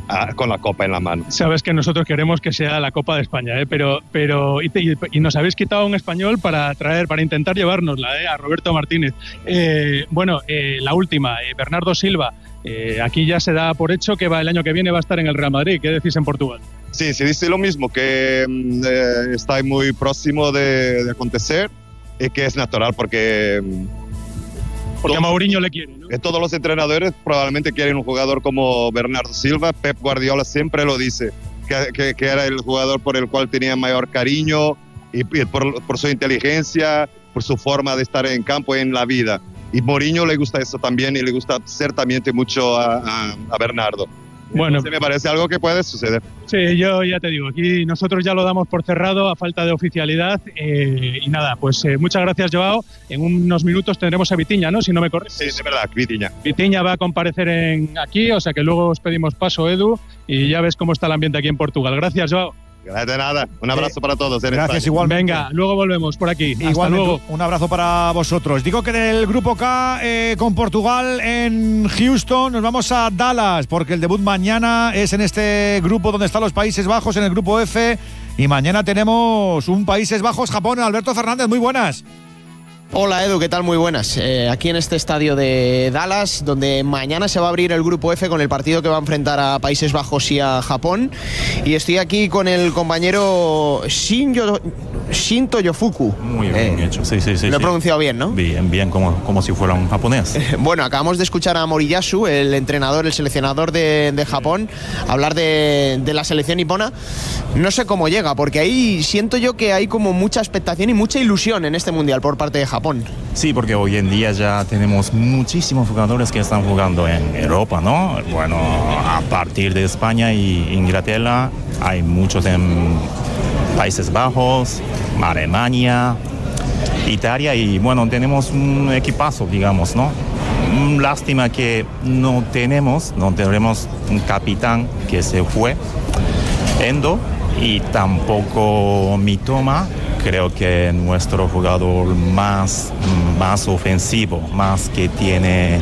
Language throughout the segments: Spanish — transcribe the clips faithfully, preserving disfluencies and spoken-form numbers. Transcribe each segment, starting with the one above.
a, con la copa en la mano. Sabes que nosotros queremos que sea la Copa de España, ¿eh? pero, pero y, te, y nos habéis quitado un español para traer, para intentar llevárnosla, ¿eh? A Roberto Martínez. Eh, bueno, eh, la última, eh, Bernardo Silva. Eh, aquí ya se da por hecho que va, el año que viene va a estar en el Real Madrid. ¿Qué decís en Portugal? Sí, se dice lo mismo, que eh, está muy próximo de, de acontecer y que es natural porque... Porque a Mourinho le quiere, ¿no? Que todos los entrenadores probablemente quieren un jugador como Bernardo Silva. Pep Guardiola siempre lo dice, que, que, que era el jugador por el cual tenía mayor cariño y, y por, por su inteligencia, por su forma de estar en campo y en la vida. Y Mourinho le gusta eso también y le gusta ciertamente mucho a, a, a Bernardo. Bueno, Entonces me parece algo que puede suceder. Sí, yo ya te digo, aquí nosotros ya lo damos por cerrado a falta de oficialidad eh, y nada, pues eh, muchas gracias, Joao. En unos minutos tendremos a Vitinha, ¿no? Si no me corriges. Sí, de verdad, Vitinha. Vitinha va a comparecer en aquí, o sea que luego os pedimos paso, Edu, y ya ves cómo está el ambiente aquí en Portugal. Gracias, Joao. De nada, un abrazo eh, para todos. En gracias, España. igualmente. Venga, luego volvemos por aquí. Hasta Igualmente, luego. Un abrazo para vosotros. Digo que del Grupo K eh, con Portugal en Houston nos vamos a Dallas, porque el debut mañana es en este grupo donde están los Países Bajos, en el Grupo F, y mañana tenemos un Países Bajos-Japón. Alberto Fernández, muy buenas. Hola Edu, ¿qué tal? Muy buenas. Eh, aquí en este estadio de Dallas, donde mañana se va a abrir el Grupo F con el partido que va a enfrentar a Países Bajos y a Japón. Y estoy aquí con el compañero Shinjo, Shinto Yofuku. Muy bien eh, hecho, sí, sí, sí. Lo he sí. pronunciado bien, ¿no? Bien, bien, como, como si fuera un japonés. Bueno, acabamos de escuchar a Moriyasu, el entrenador, el seleccionador de, de Japón, hablar de, de la selección nipona. No sé cómo llega, porque ahí siento yo que hay como mucha expectación y mucha ilusión en este Mundial por parte de Japón. Sí, porque hoy en día ya tenemos muchísimos jugadores que están jugando en Europa, ¿no? Bueno, a partir de España y Inglaterra hay muchos en Países Bajos, Alemania, Italia, y bueno, tenemos un equipazo, digamos, ¿no? Lástima que no tenemos, no tenemos un capitán que se fue, Endo, y tampoco Mitoma. Creo que nuestro jugador más, más ofensivo, más que tiene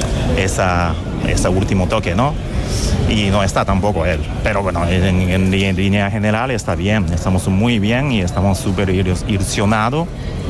esa, ese último toque, ¿no? Y no está tampoco él. Pero bueno, en, en, en línea general está bien, estamos muy bien y estamos súper ilusionados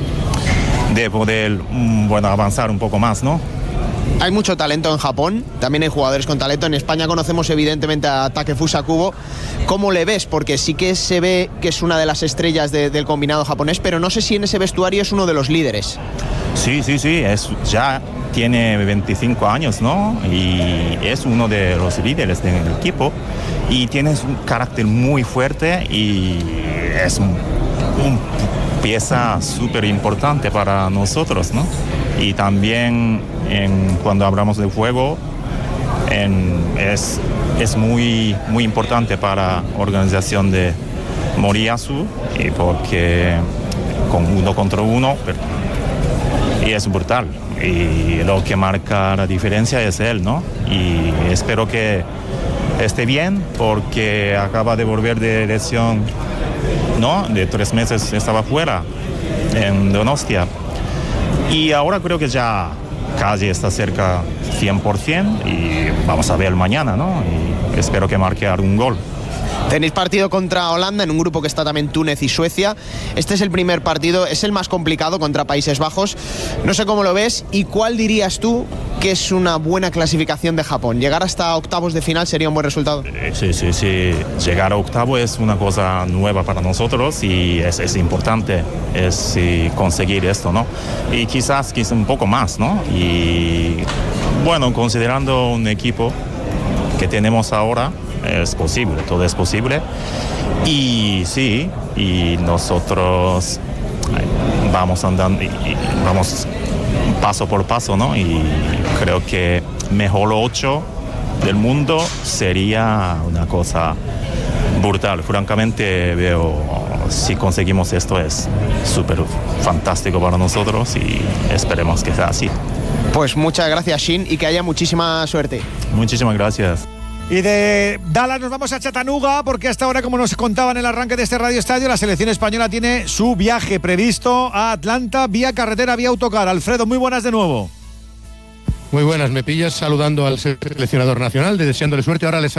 de poder, bueno, avanzar un poco más, ¿no? Hay mucho talento en Japón, también hay jugadores con talento. En España conocemos evidentemente a Takefusa Kubo. ¿Cómo le ves? Porque sí que se ve que es una de las estrellas de, del combinado japonés, pero no sé si en ese vestuario es uno de los líderes. Sí, sí, sí, es, ya tiene veinticinco años, ¿no? Y es uno de los líderes del equipo y tiene un carácter muy fuerte y es un, un pieza súper importante para nosotros, ¿no? Y también en, cuando hablamos de juego en, es, es muy, muy importante para la organización de Moriyasu, y porque con uno contra uno y es brutal, y lo que marca la diferencia es él, ¿no? Y espero que esté bien, porque acaba de volver de lesión, ¿no? De tres meses estaba fuera en Donostia. Y ahora creo que ya casi está cerca cien por ciento y vamos a ver mañana, ¿no? Y espero que marque algún gol. Tenéis partido contra Holanda en un grupo que está también Túnez y Suecia. Este es el primer partido, es el más complicado contra Países Bajos. No sé cómo lo ves y cuál dirías tú que es una buena clasificación de Japón. Llegar hasta octavos de final sería un buen resultado. Sí, sí, sí. Llegar a octavo es una cosa nueva para nosotros y es, es importante es, sí, conseguir esto, ¿no? Y quizás, quizás un poco más, ¿no? Y bueno, considerando un equipo que tenemos ahora, es posible, todo es posible. Y sí, y nosotros vamos andando, y, y vamos paso por paso, ¿no? Y creo que mejor ocho del mundo sería una cosa brutal. Francamente veo, si conseguimos esto es súper fantástico para nosotros y esperemos que sea así. Pues muchas gracias, Shin, y que haya muchísima suerte. Muchísimas gracias. Y de Dallas nos vamos a Chattanooga, porque hasta ahora, como nos contaban en el arranque de este Radio Estadio, la selección española tiene su viaje previsto a Atlanta vía carretera, vía autocar. Alfredo, muy buenas de nuevo. Muy buenas, me pillas saludando al seleccionador nacional, deseándole suerte. Ahora les